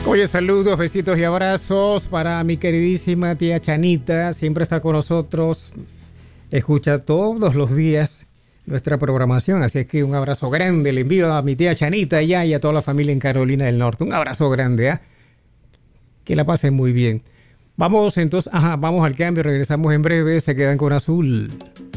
Oye, saludos, besitos y abrazos para mi queridísima tía Chanita. Siempre está con nosotros. Escucha todos los días nuestra programación. Así es que un abrazo grande. Le envío a mi tía Chanita allá y a toda la familia en Carolina del Norte. Un abrazo grande, ¿eh? Que la pasen muy bien. Vamos entonces, vamos al cambio. Regresamos en breve. Se quedan con Azul.